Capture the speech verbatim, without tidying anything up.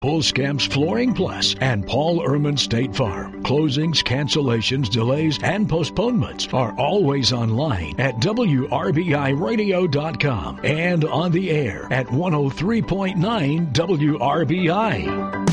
Bullscamps Flooring Plus and Paul Ehrman State Farm. Closings, cancellations, delays, and postponements are always online at W R B I radio dot com and on the air at one oh three point nine W R B I.